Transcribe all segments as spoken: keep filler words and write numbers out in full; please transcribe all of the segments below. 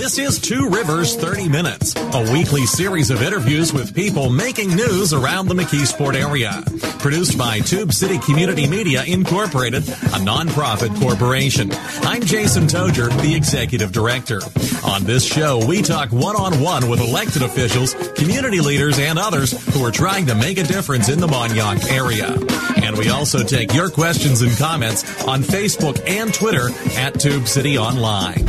This is Two Rivers thirty minutes, a weekly series of interviews with people making news around the McKeesport area. Produced by Tube City Community Media Incorporated, a nonprofit corporation. I'm Jason Toger, the executive director. On this show, we talk one-on-one with elected officials, community leaders, and others who are trying to make a difference in the Mon-Yough area. And we also take your questions and comments on Facebook and Twitter at Tube City Online.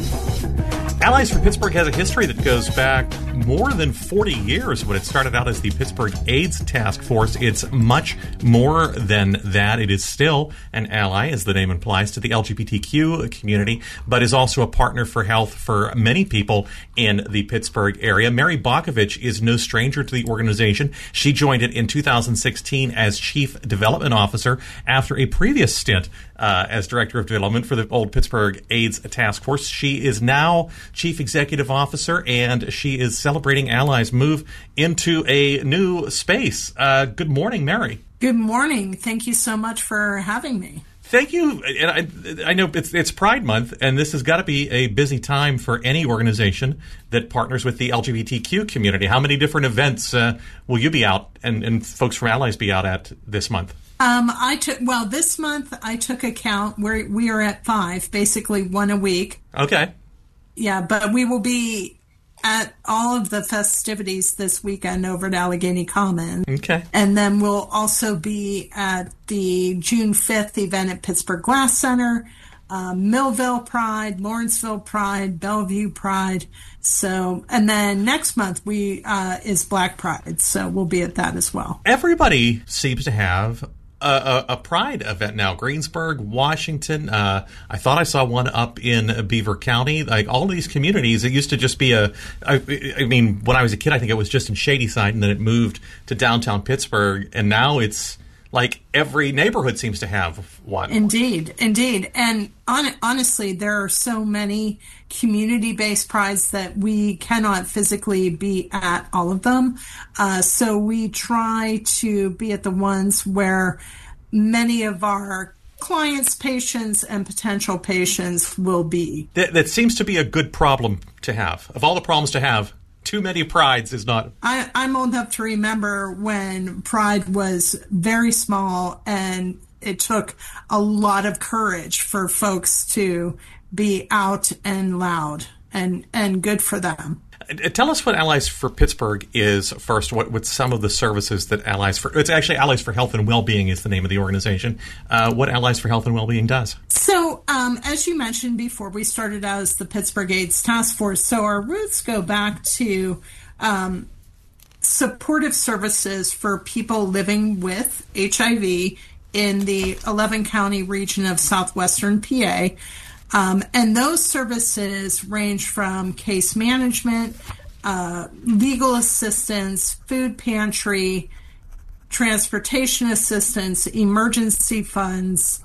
Allies for Pittsburgh has a history that goes back more than forty years when it started out as the Pittsburgh AIDS Task Force. It's much more than that. It is still an ally, as the name implies, to the L G B T Q community, but is also a partner for health for many people in the Pittsburgh area. Mary Bakovich is no stranger to the organization. She joined it in two thousand sixteen as Chief Development Officer after a previous stint uh, as Director of Development for the old Pittsburgh AIDS Task Force. She is now Chief Executive Officer, and she is celebrating Allies' move into a new space. Uh, good morning, Mary. Good morning. Thank you so much for having me. Thank you. And I, I know it's, it's Pride Month, and this has got to be a busy time for any organization that partners with the L G B T Q community. How many different events uh, will you be out and, and folks from Allies be out at this month? Um, I took well this month. I took a count. We're we are at five, basically one a week. Okay. Yeah, but we will be at all of the festivities this weekend over at Allegheny Common. Okay. And then we'll also be at the June fifth event at Pittsburgh Glass Center, uh, Millville Pride, Lawrenceville Pride, Bellevue Pride. So, and then next month we uh, is Black Pride, so we'll be at that as well. Everybody seems to have A, a, a Pride event now. Greensburg, Washington. Uh, I thought I saw one up in Beaver County. Like all these communities, it used to just be a. I, I mean, when I was a kid, I think it was just in Shadyside, and then it moved to downtown Pittsburgh, and now it's like every neighborhood seems to have one. Indeed, indeed, and on, honestly, there are so many community-based prides that we cannot physically be at all of them. Uh, so we try to be at the ones where many of our clients, patients, and potential patients will be. That, that seems to be a good problem to have. Of all the problems to have, too many prides is not. I, I'm old enough to remember when Pride was very small, and it took a lot of courage for folks to be out and loud, and, and good for them. Tell us what Allies for Pittsburgh is first. What, what some of the services that Allies for it's actually Allies for Health and Wellbeing is the name of the organization. Uh, what Allies for Health and Wellbeing does? So, um, as you mentioned before, we started out as the Pittsburgh AIDS Task Force. So our roots go back to um, supportive services for people living with H I V in the eleven county region of southwestern P A. Um, and those services range from case management, uh, legal assistance, food pantry, transportation assistance, emergency funds,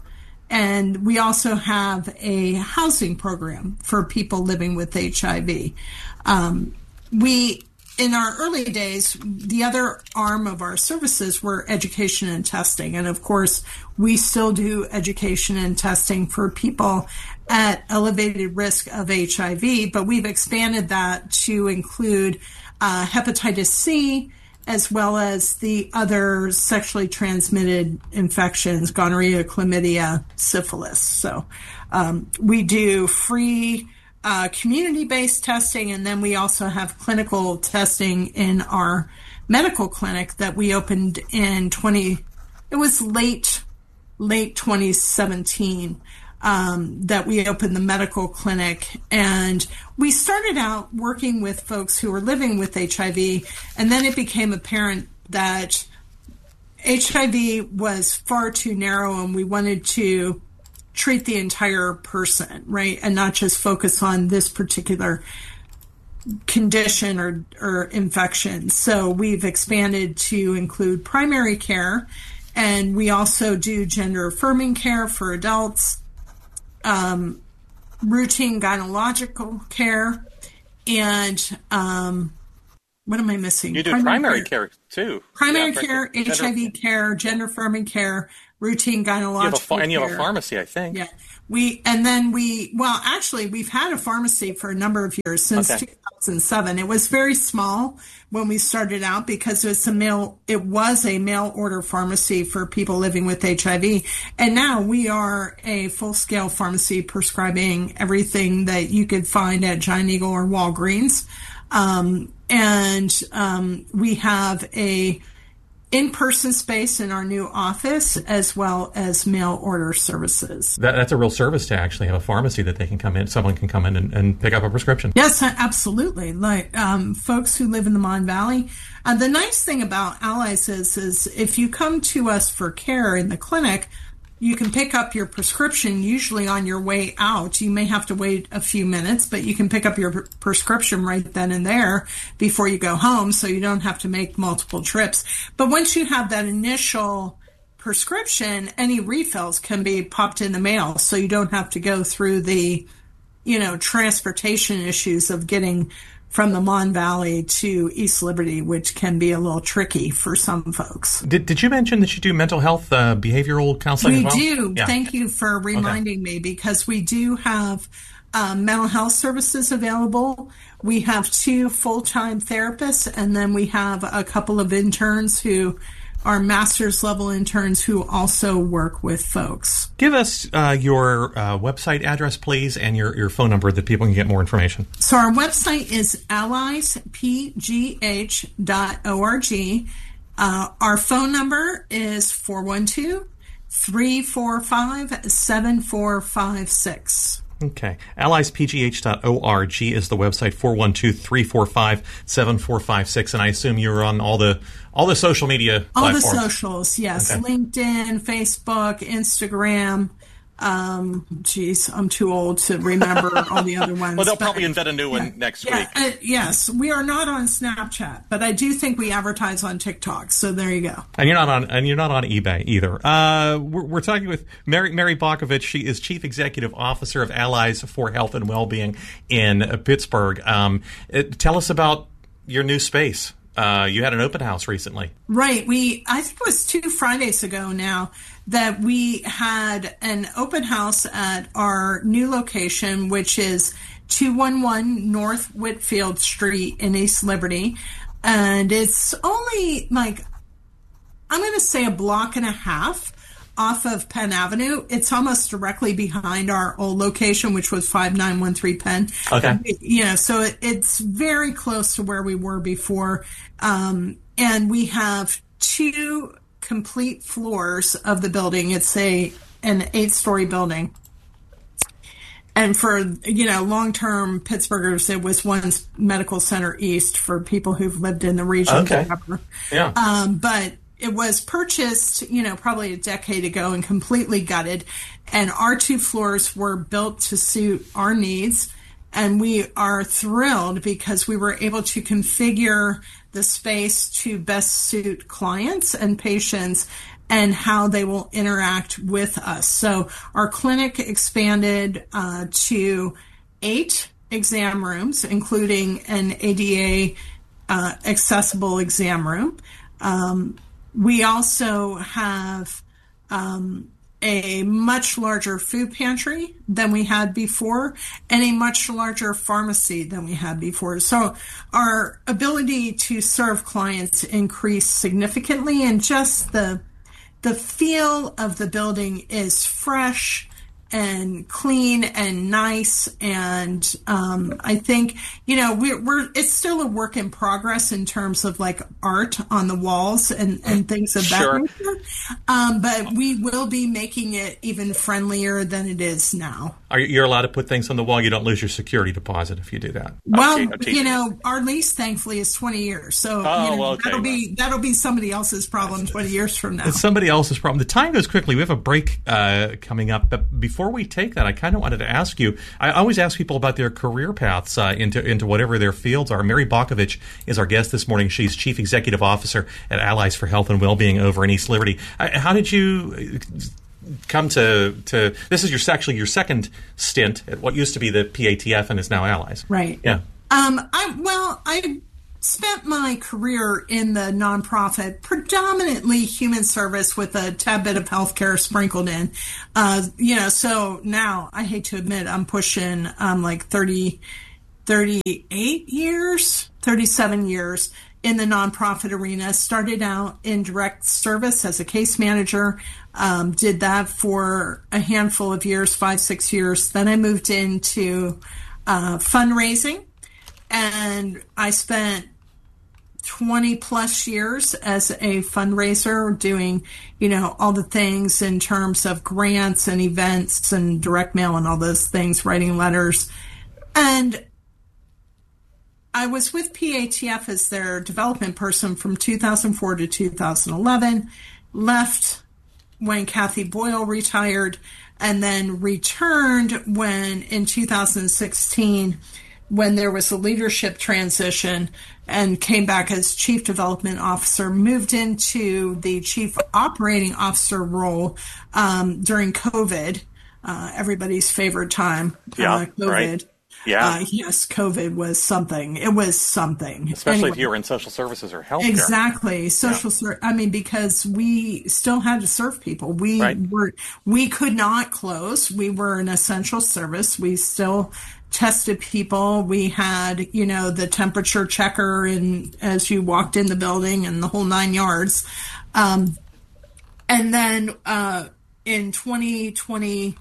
and we also have a housing program for people living with H I V. Um, we In our early days, the other arm of our services were education and testing. And of course, we still do education and testing for people at elevated risk of H I V, but we've expanded that to include uh, hepatitis C, as well as the other sexually transmitted infections, gonorrhea, chlamydia, syphilis. So um, we do free Uh, community-based testing, and then we also have clinical testing in our medical clinic that we opened in twenty. It was late, late twenty seventeen um, that we opened the medical clinic, and we started out working with folks who were living with H I V, and then it became apparent that H I V was far too narrow, and we wanted to treat the entire person, right? And not just focus on this particular condition or, or infection. So we've expanded to include primary care, and we also do gender affirming care for adults, um, routine gynecological care, and um, what am I missing? You do primary, primary care, care too. Primary yeah, care, gender, H I V care, gender affirming care, routine gynecological you have a, care. And you have a pharmacy, I think. Yeah. We and then we well actually we've had a pharmacy for a number of years since okay. two thousand seven. It was very small when we started out because it was a mail it was a mail order pharmacy for people living with H I V, and now we are a full scale pharmacy prescribing everything that you could find at Giant Eagle or Walgreens, um, and um, we have a in-person space in our new office, as well as mail order services. That, that's a real service to actually have a pharmacy that they can come in, someone can come in and, and pick up a prescription. Yes, absolutely. Like um, folks who live in the Mon Valley. Uh, the nice thing about Allies is, is if you come to us for care in the clinic, you can pick up your prescription usually on your way out. You may have to wait a few minutes, but you can pick up your prescription right then and there before you go home, so you don't have to make multiple trips. But once you have that initial prescription, any refills can be popped in the mail, so you don't have to go through the, you know, transportation issues of getting from the Mon Valley to East Liberty, which can be a little tricky for some folks. Did Did you mention that you do mental health uh, behavioral counseling we as well? do. Yeah. Thank you for reminding okay. me, because we do have um, mental health services available. We have two full-time therapists, and then we have a couple of interns who are master's level interns who also work with folks. Give us uh, your uh, website address, please, and your, your phone number that people can get more information. So our website is allies p g h dot org. Uh, our phone number is four one two, three four five, seven four five six. Okay. allies p g h dot org is the website, four one two, three four five, seven four five six. And I assume you're on all the all the social media all platforms. All the socials, yes. Okay. LinkedIn, Facebook, Instagram. Um, geez, I'm too old to remember all the other ones. Well, they'll but, probably invent a new one yeah, next yeah, week. Uh, yes, we are not on Snapchat, but I do think we advertise on TikTok. So there you go. And you're not on and you're not on eBay either. Uh, we're, we're talking with Mary Mary Bakovich. She is Chief Executive Officer of Allies for Health and Wellbeing in uh, Pittsburgh. Um, it, tell us about your new space. Uh, you had an open house recently. Right. We, I think it was two Fridays ago now that we had an open house at our new location, which is two eleven North Whitfield Street in East Liberty. And it's only like, I'm going to say a block and a half off of Penn Avenue. It's almost directly behind our old location, which was five nine one three Penn. Okay. You know, so it, it's very close to where we were before. Um, and we have two complete floors of the building. It's a an eight-story building. And for, you know, long-term Pittsburghers, it was one medical center east for people who've lived in the region. Okay. Yeah. Um, but it was purchased, you know, probably a decade ago and completely gutted. And our two floors were built to suit our needs. And we are thrilled because we were able to configure the space to best suit clients and patients and how they will interact with us. So our clinic expanded uh, to eight exam rooms, including an A D A uh, accessible exam room. Um, we also have um, a much larger food pantry than we had before and a much larger pharmacy than we had before. So our ability to serve clients increased significantly, and just the the feel of the building is fresh and clean and nice. And um, I think, you know, we're, we're it's still a work in progress in terms of like art on the walls and, and things of that sure. nature. Um, but we will be making it even friendlier than it is now. Are you, you're allowed to put things on the wall? You don't lose your security deposit if you do that. Well, I'm te- I'm you know, our lease thankfully is twenty years, so oh, you know, okay, that'll well. be that'll be somebody else's problem twenty years from now. It's somebody else's problem. The time goes quickly. We have a break uh, coming up, but before we take that, I kind of wanted to ask you. I always ask people about their career paths uh, into into whatever their fields are. Mary Bakovich is our guest this morning. She's Chief Executive Officer at Allies for Health and Wellbeing over in East Liberty. Uh, how did you come to to this is your actually your second stint at what used to be the P A T F and is now Allies? Right. Yeah. Um. I well, I spent my career in the nonprofit, predominantly human service with a tad bit of healthcare sprinkled in. Uh, you know, so now I hate to admit I'm pushing um, like thirty, thirty-eight years, thirty-seven years in the nonprofit arena. Started out in direct service as a case manager, um, did that for a handful of years, five, six years. Then I moved into uh, fundraising, and I spent twenty plus years as a fundraiser doing, you know, all the things in terms of grants and events and direct mail and all those things, writing letters. And I was with P A T F as their development person from two thousand four to two thousand eleven, left when Kathy Boyle retired, and then returned when in two thousand sixteen, when there was a leadership transition, and came back as Chief Development Officer, moved into the Chief Operating Officer role um, during COVID, uh, everybody's favorite time, yeah, uh, COVID. Right. Yeah. Uh, yes, COVID was something. It was something. Especially anyway, if you were in social services or healthcare. Exactly. Social yeah. ser- I mean, because we still had to serve people. We right. were, we could not close. We were an essential service. We still tested people. We had, you know, the temperature checker and as you walked in the building and the whole nine yards. Um, and then, uh, in twenty twenty,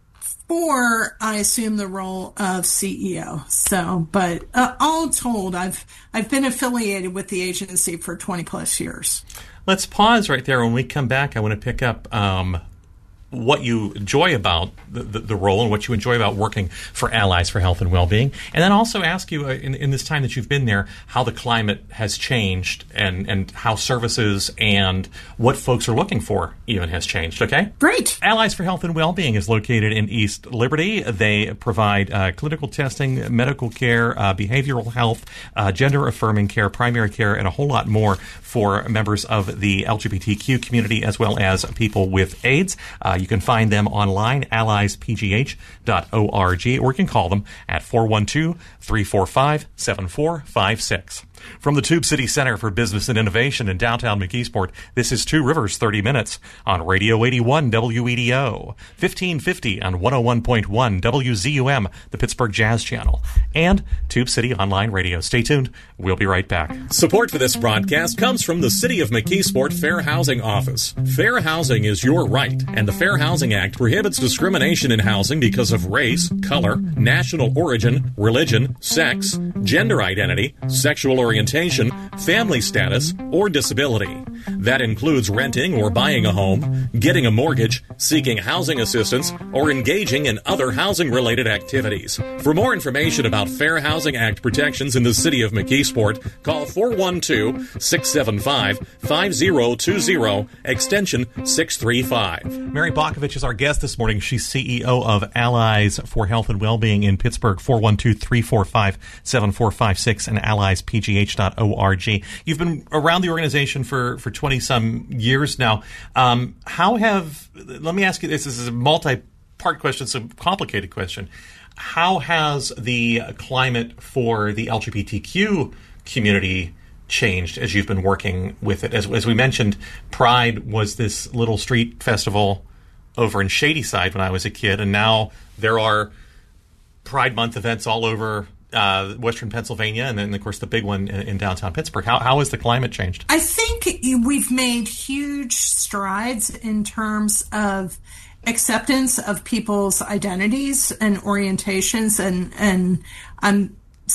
Or I assumed the role of C E O. So, but uh, all told, I've I've been affiliated with the agency for twenty plus years. Let's pause right there. When we come back, I want to pick up um, what you enjoy about the, the, the role and what you enjoy about working for Allies for Health and Wellbeing, and then also ask you uh, in, in this time that you've been there, how the climate has changed and, and how services and what folks are looking for even has changed, okay? Great. Allies for Health and Wellbeing is located in East Liberty. They provide uh, clinical testing, medical care, uh, behavioral health, uh, gender-affirming care, primary care, and a whole lot more for members of the L G B T Q community as well as people with AIDS. Uh, you can find them online, allies p g h dot org, or you can call them at four one two, three four five, seven four five six. From the Tube City Center for Business and Innovation in downtown McKeesport, this is Two Rivers thirty Minutes on Radio eighty-one W E D O, fifteen fifty on one oh one point one W Z U M, the Pittsburgh Jazz Channel, and Tube City Online Radio. Stay tuned. We'll be right back. Support for this broadcast comes from the City of McKeesport Fair Housing Office. Fair housing is your right, and the Fair Housing Act prohibits discrimination in housing because of race, color, national origin, religion, sex, gender identity, sexual orientation, orientation, family status, or disability. That includes renting or buying a home, getting a mortgage, seeking housing assistance, or engaging in other housing-related activities. For more information about Fair Housing Act protections in the city of McKeesport, call four one two, six seven five, five zero two zero, extension six three five. Mary Bakovich is our guest this morning. She's C E O of Allies for Health and Wellbeing in Pittsburgh, four one two, three four five, seven four five six, and allies p g h dot org. You've been around the organization for, for twenty-some years now. Um, how have, let me ask you this, this is a multi-part question, it's a complicated question. How has the climate for the L G B T Q community changed as you've been working with it? As, as we mentioned, Pride was this little street festival over in Shadyside when I was a kid, and now there are Pride Month events all over uh, Western Pennsylvania, and then, of course, the big one in, in downtown Pittsburgh. How, how has the climate changed? I think we've made huge strides in terms of acceptance of people's identities and orientations, and, and I'm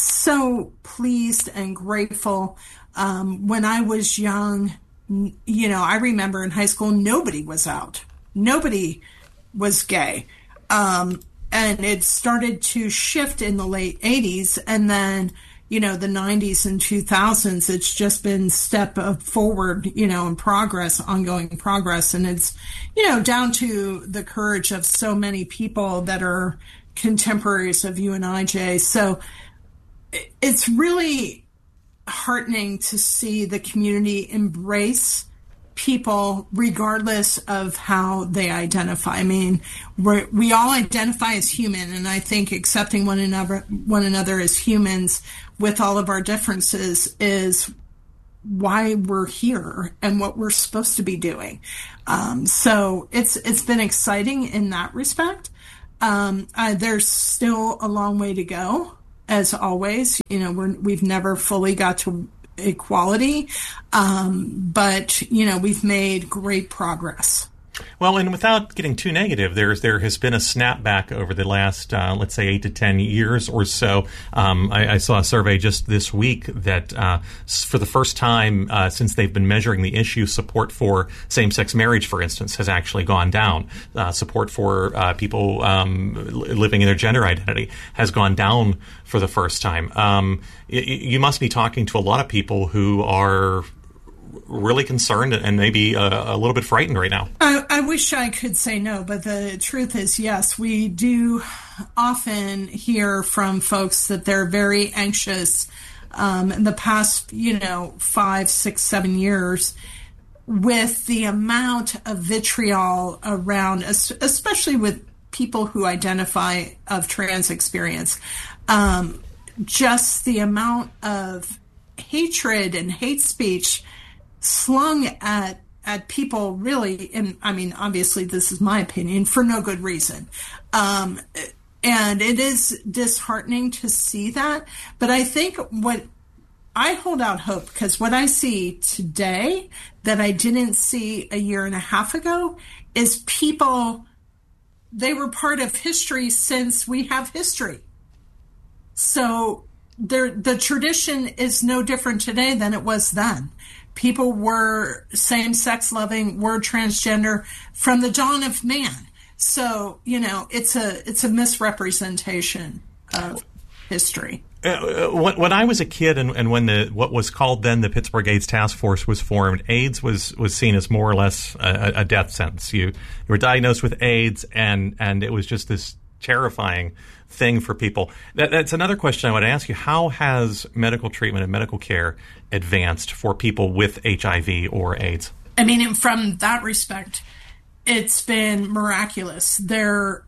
so pleased and grateful. Um, when I was young, you know, I remember in high school, nobody was out. Nobody was gay. Um, and it started to shift in the late eighties. And then, you know, the nineties and two thousands, it's just been step forward, you know, in progress, ongoing progress. And it's, you know, down to the courage of so many people that are contemporaries of you and I, Jay. So it's really heartening to see the community embrace people regardless of how they identify. I mean, we're, we all identify as human, and I think accepting one another, one another as humans with all of our differences is why we're here and what we're supposed to be doing. Um, so it's it's been exciting in that respect. Um, uh, there's still a long way to go, as always. You know, we're, we've never fully got to equality, um, but, you know, we've made great progress. Well, and without getting too negative, there's there has been a snapback over the last, uh, let's say, eight to ten years or so. Um, I, I saw a survey just this week that uh, for the first time uh, since they've been measuring the issue, support for same-sex marriage, for instance, has actually gone down. Uh, support for uh, people um, living in their gender identity has gone down for the first time. Um, y- you must be talking to a lot of people who are really concerned and maybe a, a little bit frightened right now. I, I wish I could say no, but the truth is, yes, we do often hear from folks that they're very anxious um, in the past, you know, five, six, seven years with the amount of vitriol around, especially with people who identify of trans experience, um, just the amount of hatred and hate speech slung at at people, really, and I mean, obviously, this is my opinion, for no good reason. Um, and it is disheartening to see that. But I think what I hold out hope, because what I see today that I didn't see a year and a half ago is people, they were part of history since we have history. So there, the tradition is no different today than it was then. People were same-sex loving, were transgender from the dawn of man. So, you know, it's a it's a misrepresentation of history. Uh, when, when I was a kid, and, and when the what was called then the Pittsburgh AIDS Task Force was formed, AIDS was, was seen as more or less a, a death sentence. You, you were diagnosed with AIDS, and and it was just this terrifying thing for people. That, that's another question I want to ask you. How has medical treatment and medical care advanced for people with H I V or AIDS? I mean, from that respect, it's been miraculous. There,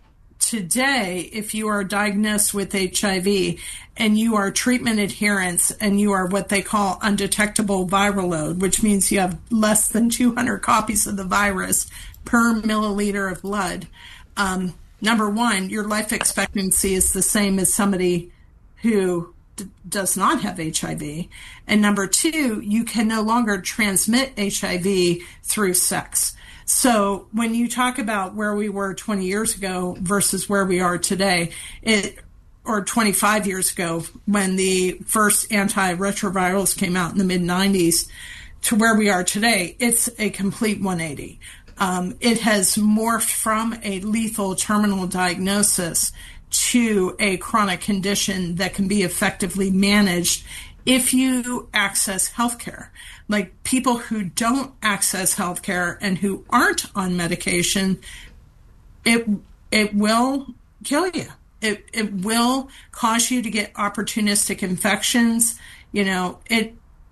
today, if you are diagnosed with H I V and you are treatment adherence and you are what they call undetectable viral load, which means you have less than two hundred copies of the virus per milliliter of blood, um, number one, your life expectancy is the same as somebody who d- does not have H I V. And number two, you can no longer transmit H I V through sex. So when you talk about where we were twenty years ago versus where we are today, it, or twenty-five years ago when the first antiretrovirals came out in the mid nineties, to where we are today, it's a complete one eighty. Um, it has morphed from a lethal terminal diagnosis to a chronic condition that can be effectively managed if you access healthcare. Like people who don't access healthcare and who aren't on medication, it it will kill you. It it will cause you to get opportunistic infections. You know, it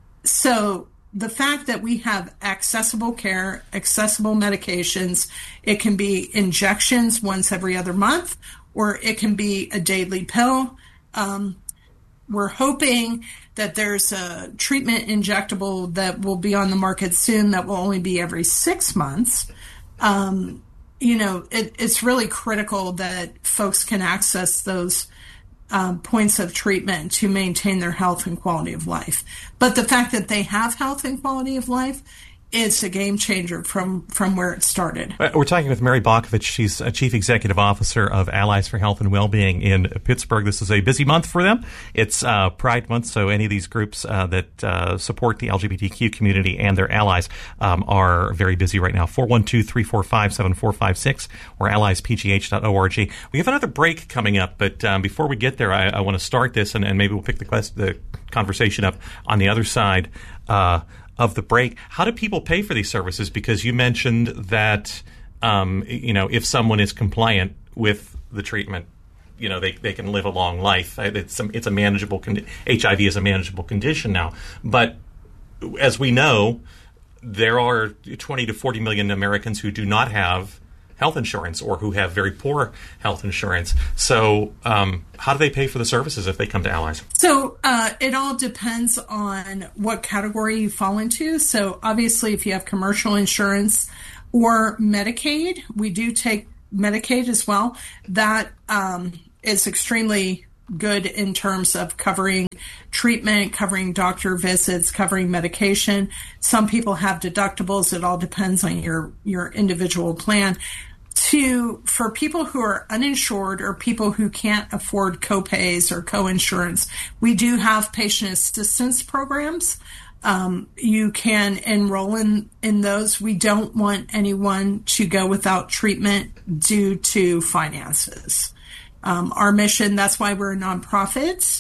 so the fact that we have accessible care, accessible medications, it can be injections once every other month, or it can be a daily pill. Um, we're hoping that there's a treatment injectable that will be on the market soon that will only be every six months. Um, you know, it, it's really critical that folks can access those Um, points of treatment to maintain their health and quality of life. But the fact that they have health and quality of life is a game changer from, from where it started. We're talking with Mary Bakovich. She's a Chief Executive Officer of Allies for Health and Wellbeing in Pittsburgh. This is a busy month for them. It's uh, Pride Month, so any of these groups uh, that uh, support the L G B T Q community and their allies um, are very busy right now. four one two, three four five, seven four five six or allies p g h dot org. We have another break coming up, but um, before we get there, I, I want to start this, and, and maybe we'll pick the, quest- the conversation up on the other side uh of the break. How do people pay for these services? Because you mentioned that, um, you know, if someone is compliant with the treatment, you know, they, they can live a long life. It's a, it's a manageable, con- H I V is a manageable condition now. But as we know, there are twenty to forty million Americans who do not have health insurance or who have very poor health insurance. So um, how do they pay for the services if they come to Allies? So uh, it all depends on what category you fall into. So obviously, if you have commercial insurance or Medicaid, we do take Medicaid as well. That um, is extremely good in terms of covering treatment, covering doctor visits, covering medication. Some people have deductibles. It all depends on your, your individual plan. To, for people who are uninsured or people who can't afford copays or co-insurance, we do have patient assistance programs. Um, you can enroll in, in those. We don't want anyone to go without treatment due to finances. Um, our mission, that's why we're a nonprofit,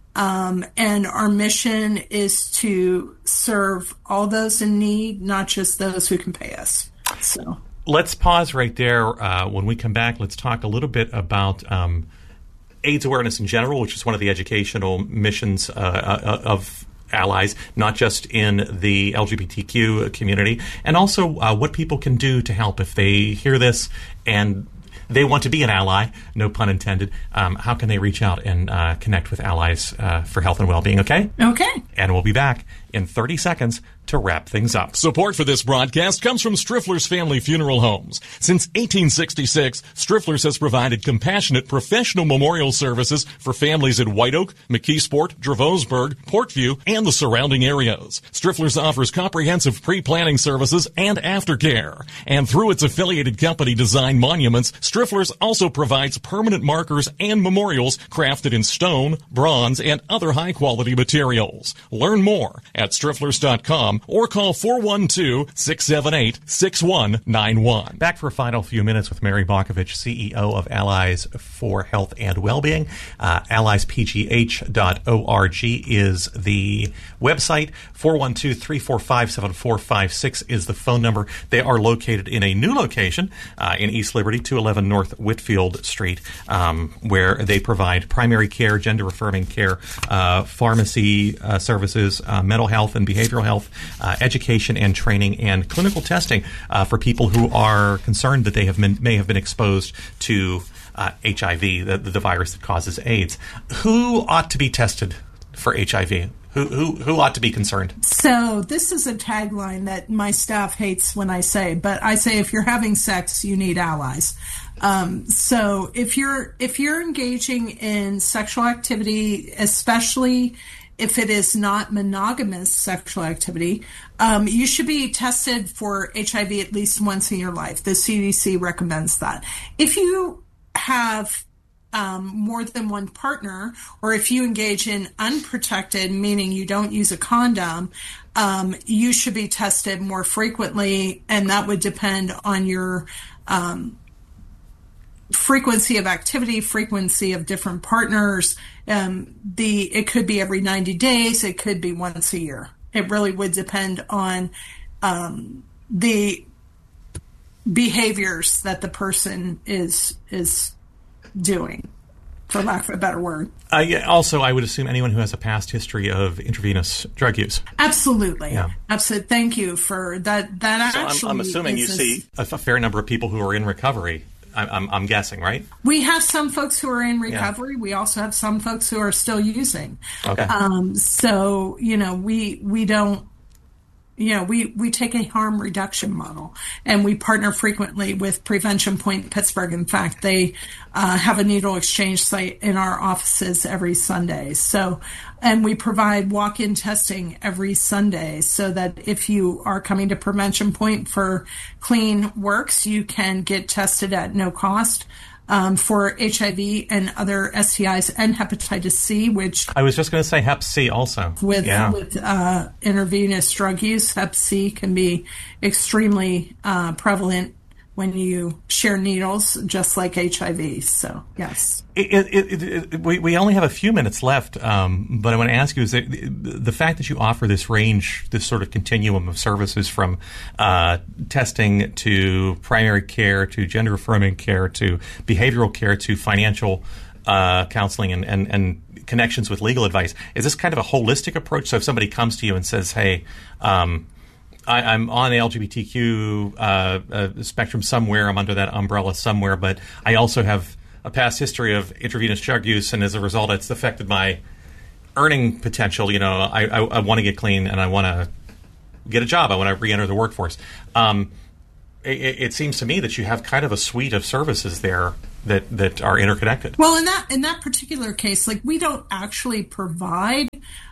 um, and our mission is to serve all those in need, not just those who can pay us. So let's pause right there. Uh, when we come back, let's talk a little bit about um, AIDS awareness in general, which is one of the educational missions uh, of Allies, not just in the L G B T Q community, and also uh, what people can do to help if they hear this and they want to be an ally, no pun intended. Um, how can they reach out and uh, connect with Allies uh, for Health and Wellbeing, okay? Okay. And we'll be back in thirty seconds to wrap things up. Support for this broadcast comes from Striffler's Family Funeral Homes. Since eighteen sixty-six, Striffler's has provided compassionate professional memorial services for families in White Oak, McKeesport, Dravosburg, Portview, and the surrounding areas. Striffler's offers comprehensive pre-planning services and aftercare. And through its affiliated company Design Monuments, Striffler's also provides permanent markers and memorials crafted in stone, bronze, and other high-quality materials. Learn more at strifflers dot com or call four one two, six seven eight, six one nine one. Back for a final few minutes with Mary Bakovich, C E O of Allies for Health and Wellbeing. Uh, allies p g h dot org is the website. four one two, three four five, seven four five six is the phone number. They are located in a new location uh, in East Liberty, two eleven North Whitfield Street, um, where they provide primary care, gender-affirming care, uh, pharmacy uh, services, uh, mental health and behavioral health, uh, education and training, and clinical testing uh, for people who are concerned that they have been, may have been exposed to uh, H I V, the, the virus that causes AIDS. Who ought to be tested for H I V? Who, who who ought to be concerned? So this is a tagline that my staff hates when I say, but I say if you're having sex, you need allies. Um, so if you're if you're engaging in sexual activity, especially if it is not monogamous sexual activity, um, you should be tested for H I V at least once in your life. The C D C recommends that. If you have Um, more than one partner, or if you engage in unprotected, meaning you don't use a condom, um, you should be tested more frequently, and that would depend on your um, frequency of activity, frequency of different partners. Um, the it could be every ninety days, it could be once a year. It really would depend on um, the behaviors that the person is is doing, for lack of a better word. Uh, yeah, also, I would assume anyone who has a past history of intravenous drug use. Absolutely. Yeah. Absolutely. Thank you for that. That so actually I'm, I'm assuming you a, see a, a fair number of people who are in recovery. I, I'm, I'm guessing, right? We have some folks who are in recovery. Yeah. We also have some folks who are still using. Okay. Um, so, you know, we we don't, you know, we, we take a harm reduction model, and we partner frequently with Prevention Point Pittsburgh. In fact, they uh, have a needle exchange site in our offices every Sunday. So, and we provide walk-in testing every Sunday so that if you are coming to Prevention Point for Clean Works, you can get tested at no cost. Um, for H I V and other S T Is and hepatitis C, which I was just going to say Hep C also. With yeah. with uh, intravenous drug use, Hep C can be extremely uh, prevalent when you share needles, just like H I V. So, yes. It, it, it, it, we, we only have a few minutes left, um, but I want to ask you, is that the fact that you offer this range, this sort of continuum of services from uh, testing to primary care to gender-affirming care to behavioral care to financial uh, counseling and, and, and connections with legal advice, is this kind of a holistic approach? So if somebody comes to you and says, hey, um, I, I'm on the L G B T Q uh, uh, spectrum somewhere. I'm under that umbrella somewhere, but I also have a past history of intravenous drug use, and as a result, it's affected my earning potential. You know, I, I, I want to get clean, and I want to get a job. I want to re-enter the workforce. Um, it, it seems to me that you have kind of a suite of services there that, that are interconnected. Well, in that in that particular case, like we don't actually provide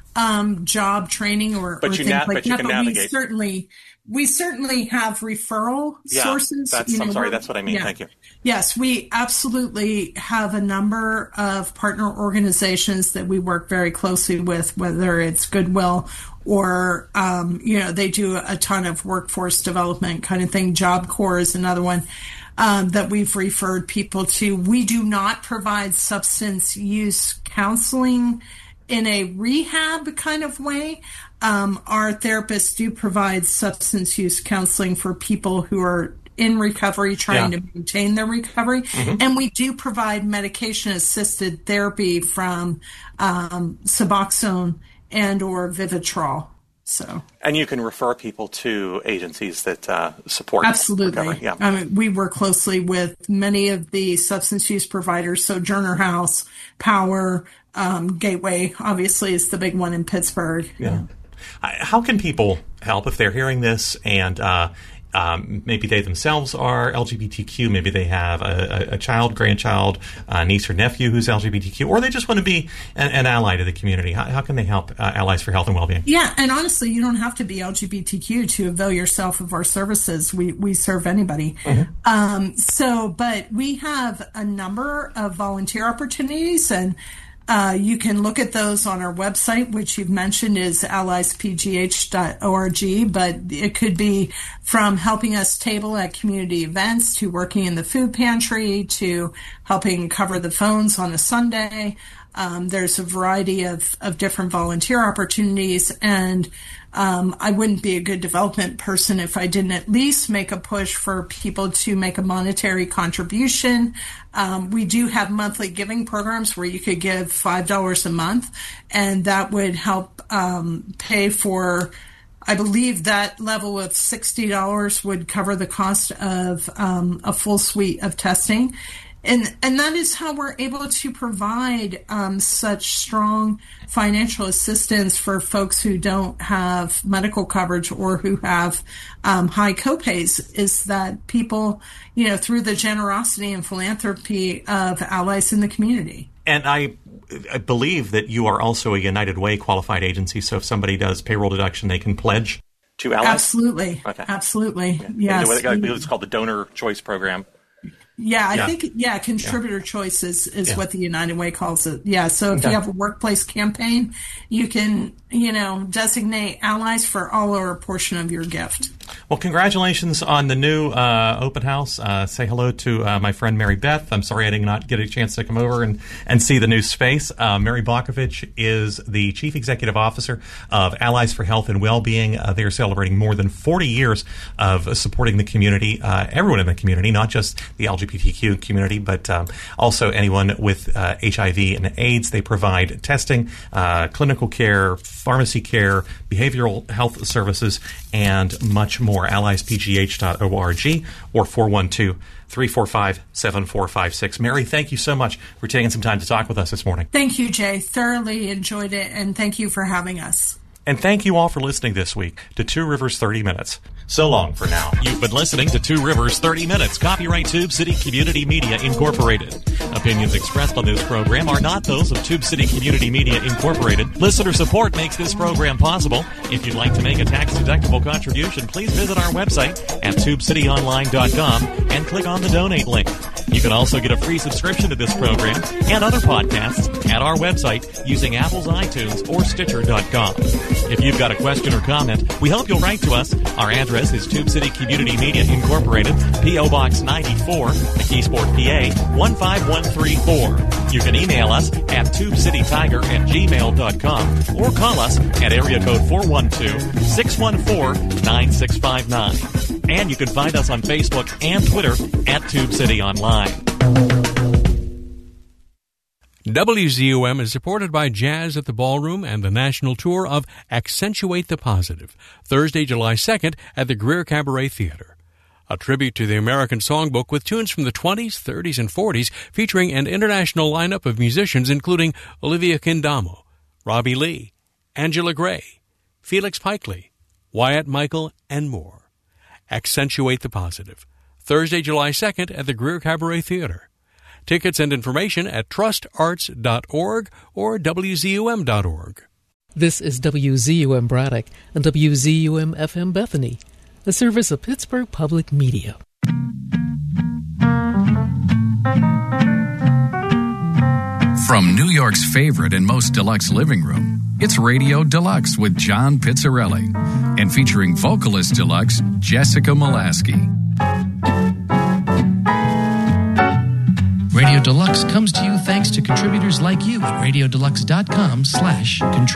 um, job training or, but or you things na- like but you that. can But navigate. we certainly we certainly have referral Yeah, sources. that's, You know, I'm sorry, we're- that's what I mean. yeah. Thank you. Yes, we absolutely have a number of partner organizations that we work very closely with, whether it's Goodwill or, um, you know, they do a ton of workforce development kind of thing. Job Corps is another one um, that we've referred people to. We do not provide substance use counseling in a rehab kind of way. Um, our therapists do provide substance use counseling for people who are in recovery, trying Yeah. to maintain their recovery. Mm-hmm. And we do provide medication-assisted therapy from um, Suboxone and or Vivitrol. So, And you can refer people to agencies that uh, support absolutely. recovery. Yeah. I mean, we work closely with many of the substance use providers. Sojourner House, Power, um, Gateway, obviously, is the big one in Pittsburgh. Yeah. How can people help if they're hearing this and uh, um, maybe they themselves are L G B T Q, maybe they have a, a, a child, grandchild, uh, niece or nephew who's L G B T Q, or they just want to be an, an ally to the community? How, how can they help uh, Allies for Health and Wellbeing? Yeah, and honestly, you don't have to be L G B T Q to avail yourself of our services. We we serve anybody. Mm-hmm. Um, so, but we have a number of volunteer opportunities, and Uh, you can look at those on our website, which you've mentioned is allies p g h dot org, but it could be from helping us table at community events to working in the food pantry to helping cover the phones on a Sunday. Um, there's a variety of, of different volunteer opportunities, and um, I wouldn't be a good development person if I didn't at least make a push for people to make a monetary contribution. Um, we do have monthly giving programs where you could give five dollars a month, and that would help um, pay for, I believe that level of sixty dollars would cover the cost of um, a full suite of testing. And and that is how we're able to provide um, such strong financial assistance for folks who don't have medical coverage or who have um, high copays, is that people, you know, through the generosity and philanthropy of allies in the community. And I, I believe that you are also a United Way qualified agency, so if somebody does payroll deduction, they can pledge to Allies? Absolutely. Okay. Absolutely. Yeah. Yes. I believe it's called the Donor Choice Program. Yeah, I Yeah. think, yeah, contributor yeah. choice is, is yeah. what the United Way calls it. Yeah, so if okay. you have a workplace campaign, you can, you know, designate allies for all or a portion of your gift. Well, congratulations on the new uh, open house. Uh, say hello to uh, my friend Mary Beth. I'm sorry I did not get a chance to come over and, and see the new space. Uh, Mary Bakovich is the Chief Executive Officer of Allies for Health and Wellbeing. Uh, they are celebrating more than forty years of supporting the community, uh, everyone in the community, not just the L G B T Q community, but um, also anyone with uh, H I V and AIDS. They provide testing, uh, clinical care, pharmacy care, behavioral health services, and much more. allies p g h dot org or four one two, three four five, seven four five six. Mary, thank you so much for taking some time to talk with us this morning. Thank you, Jay. Thoroughly enjoyed it, and thank you for having us. And thank you all for listening this week to Two Rivers thirty Minutes. So long for now. You've been listening to Two Rivers thirty Minutes. Copyright Tube City Community Media Incorporated. Opinions expressed on this program are not those of Tube City Community Media Incorporated. Listener support makes this program possible. If you'd like to make a tax-deductible contribution, please visit our website at tube city online dot com and click on the donate link. You can also get a free subscription to this program and other podcasts at our website using Apple's iTunes or Stitcher dot com. If you've got a question or comment, we hope you'll write to us. Our address is Tube City Community Media Incorporated, P O. Box ninety-four, McKeesport, P A, one five one three four. You can email us at tube city tiger at gmail dot com or call us at area code four one two, six one four, nine six five nine. And you can find us on Facebook and Twitter at Tube City Online. W Z U M is supported by Jazz at the Ballroom and the national tour of Accentuate the Positive, Thursday, July second at the Greer Cabaret Theater. A tribute to the American Songbook with tunes from the twenties, thirties, and forties, featuring an international lineup of musicians including Olivia Kindamo, Robbie Lee, Angela Gray, Felix Pikely, Wyatt Michael, and more. Accentuate the Positive, Thursday, July second at the Greer Cabaret Theater. Tickets and information at trust arts dot org or W Z U M dot org. This is W Z U M Braddock and W Z U M F M Bethany, a service of Pittsburgh Public Media. From New York's favorite and most deluxe living room, it's Radio Deluxe with John Pizzarelli and featuring vocalist deluxe Jessica Molaski. Radio Deluxe comes to you thanks to contributors like you at radio deluxe dot com slash contribute.